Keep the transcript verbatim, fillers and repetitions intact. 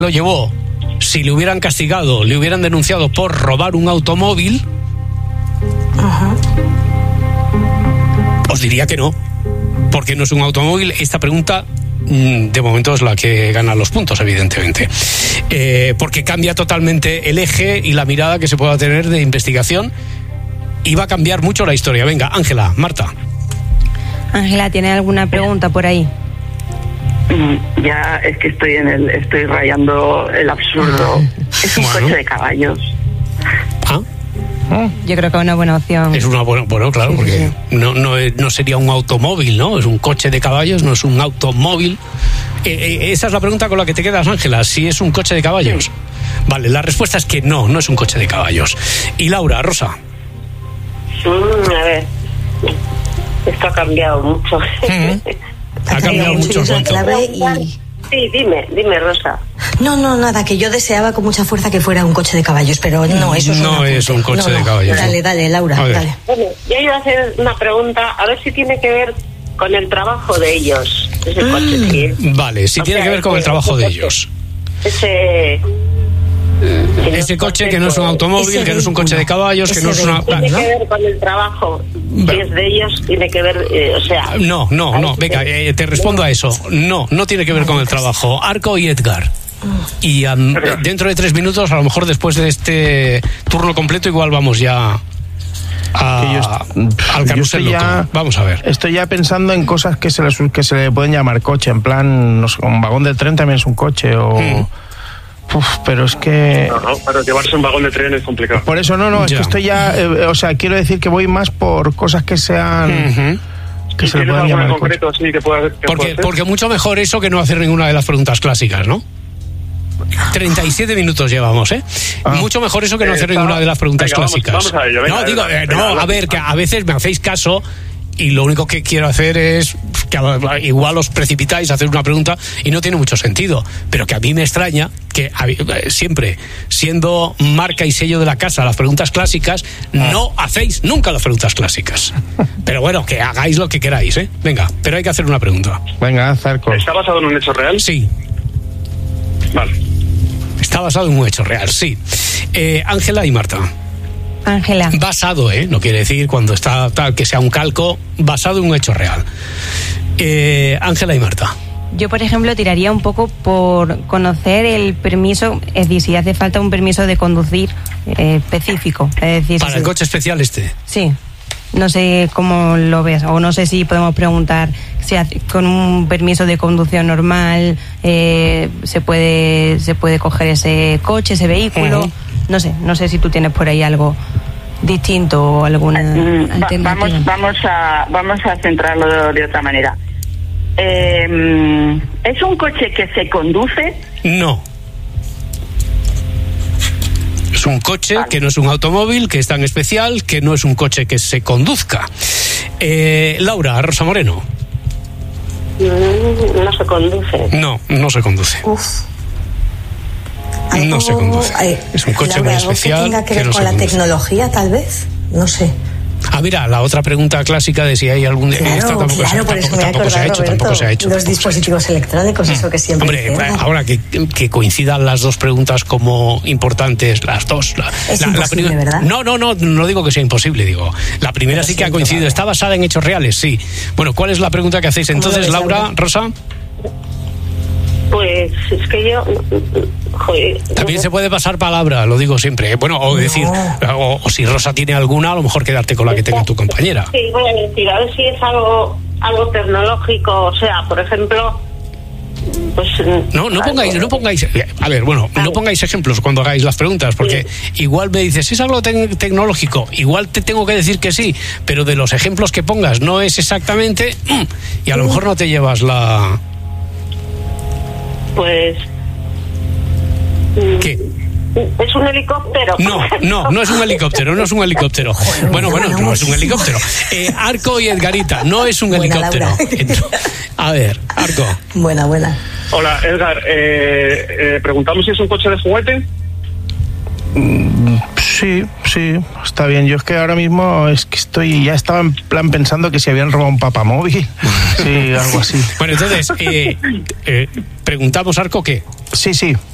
lo llevó, si le hubieran castigado, le hubieran denunciado por robar un automóvil, Ajá. os diría que no, porque no es un automóvil. Esta pregunta, de momento, es la que gana los puntos, evidentemente, eh, porque cambia totalmente el eje y la mirada que se pueda tener de investigación, y va a cambiar mucho la historia. Venga, Ángela, Marta. Ángela, ¿tiene alguna pregunta por ahí? Ya es que estoy en el, estoy rayando el absurdo. Es un Bueno. coche de caballos. ¿Ah? Yo creo que es una buena opción. Es una buena, bueno, claro, Sí, porque sí, sí. No, no, es- no sería un automóvil, ¿no? Es un coche de caballos, no es un automóvil. Eh, eh, esa es la pregunta con la que te quedas, Ángela, si es un coche de caballos. Sí. Vale, la respuesta es que no, no es un coche de caballos. Y Laura, Rosa. Mm, a ver, esto ha cambiado mucho. Ha cambiado mucho el la cuento. clave y... Sí, dime, dime, Rosa. No, no, nada, que yo deseaba con mucha fuerza que fuera un coche de caballos, pero no, eso es No un es un coche No, no. de caballos. Dale, dale, Laura, A ver. dale. Bueno, yo iba a hacer una pregunta, a ver si tiene que ver con el trabajo de ellos. Ese coche, sí. Vale, si O tiene sea, que ver con el ese- trabajo ese de coche. ellos. Ese... Ese coche que no es un automóvil, Ese que no es un coche de caballos, que ese no es una... Tiene ¿no? que ver con el trabajo. Si es de ellos, tiene que ver, eh, o sea... No, no, no, venga, eh, te respondo a eso. No, no tiene que ver con el trabajo. Arco y Edgar. Y um, dentro de tres minutos, a lo mejor después de este turno completo, igual vamos ya a, Que yo est- al yo carrusel estoy loco. ya- Vamos a ver. Estoy ya pensando en cosas que se, les, que se le pueden llamar coche, en plan, no sé, un vagón de tren también es un coche, o... Mm. Uf, pero es que... No, no, pero llevarse un vagón de tren es complicado. Por eso no, no, es Ya. que estoy ya... eh, o sea, quiero decir que voy más por cosas que sean... Ujú. que se le ¿Tienes puedan algo llamar en coche. concreto así que pueda, que pueda Porque, hacer? porque mucho mejor eso que no hacer ninguna de las preguntas clásicas, ¿no? treinta y siete minutos llevamos, ¿eh? Ah. Mucho mejor eso que no Eh, hacer está- ninguna de las preguntas venga, vamos- clásicas. vamos a ello, venga, no, digo, venga, eh, venga, no, venga. a ver, que a veces me hacéis caso y lo único que quiero hacer es que a- igual os precipitáis a hacer una pregunta y no tiene mucho sentido, pero que a mí me extraña que a- eh, siempre, siendo marca y sello de la casa, las preguntas clásicas, no hacéis nunca las preguntas clásicas. Pero bueno, que hagáis lo que queráis, ¿eh? Venga, pero hay que hacer una pregunta. Venga, Zarco. ¿Está basado en un hecho real? Sí. Vale. Está basado en un hecho real, sí. Eh, Ángela y Marta. Ángela, Basado, ¿eh? No quiere decir cuando está tal que sea un calco, basado en un hecho real. Eh, Ángela y Marta. yo por ejemplo tiraría un poco por conocer el permiso, es decir, si hace falta un permiso de conducir eh, específico. Es decir, Para si- el coche especial este. Sí, no sé cómo lo ves, o no sé si podemos preguntar si hace- con un permiso de conducción normal eh, se puede se puede coger ese coche, ese vehículo. Ujú. No sé, no sé si tú tienes por ahí algo distinto o alguna Mm, va- alternativa. vamos, vamos a, vamos a centrarlo de, de otra manera. Eh, ¿Es un coche que se conduce? No. Es un coche que no es un automóvil, que es tan especial, que no es un coche que se conduzca. Eh, Laura, Rosa Moreno. Mm, no se conduce. No, no se conduce. Uf. No se conduce. eh, Es un coche Laura, muy algo especial que tenga que que ver no con se la conduce. tecnología, tal vez. No sé. Ah, mira, la otra pregunta clásica de si hay algún... esta Claro, tampoco, se- claro, por eso tampoco, me he tampoco se ha acordado, hecho, Roberto, tampoco se ha hecho. los tampoco se ha hecho. dispositivos electrónicos, eso que siempre Hombre, dicen, ¿no? ahora que, que coincidan las dos preguntas como importantes, las dos. La, Es la- la imposible, primera- ¿verdad? No, no, no, no digo que sea imposible, digo. La primera Pero sí que ha sí, coincidido. probable. ¿Está basada en hechos reales? Sí. Bueno, ¿cuál es la pregunta que hacéis ¿Cómo lo entonces, ves, Laura, Laura? Rosa? Pues es que yo... Joder, También no se puede pasar palabra, lo digo siempre. ¿eh? Bueno, o decir, o, o si Rosa tiene alguna, a lo mejor quedarte con la que tenga tu compañera. Sí, voy a decir, a ver si es algo algo tecnológico, o sea, por ejemplo, pues... No, no pongáis, no pongáis, a ver, bueno, no pongáis ejemplos cuando hagáis las preguntas, porque igual me dices, ¿es algo tec- tecnológico? Igual te tengo que decir que sí, pero de los ejemplos que pongas no es exactamente, y a lo mejor no te llevas la... Pues... ¿Qué? Es un helicóptero. No, no, no es un helicóptero, no es un helicóptero. Bueno, bueno, no es un helicóptero. Eh, Arco y Edgarita, no es un Buena, helicóptero. Laura. A ver, Arco. Buena, buena. Hola, Edgar. Eh, eh, preguntamos si es un coche de juguete. Sí, sí, está bien. Yo es que ahora mismo es que estoy, ya estaba en plan pensando que si habían robado un papamóvil. Sí, algo así. Bueno, entonces, eh, eh, preguntamos, Arco, ¿qué? Sí, sí,